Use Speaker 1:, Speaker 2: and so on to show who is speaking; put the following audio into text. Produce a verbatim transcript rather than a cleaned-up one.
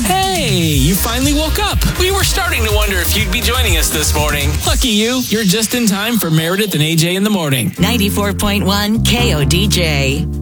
Speaker 1: Hey, you finally woke up. We were starting to wonder if you'd be joining us this morning. Lucky you, you're just in time for Meredith and A J in the morning.
Speaker 2: ninety-four point one K O D J.